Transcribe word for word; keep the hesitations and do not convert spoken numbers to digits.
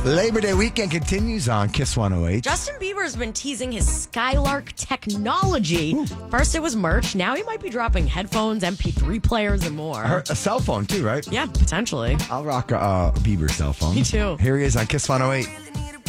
Labor Day weekend continues on Kiss one oh eight. Justin Bieber's been teasing his Skylark technology. Ooh. First it was merch. Now he might be dropping headphones, M P three players, and more. I heard a cell phone too, right? Yeah, potentially. I'll rock a uh, Bieber cell phone. Me too. Here he is on Kiss one oh eight.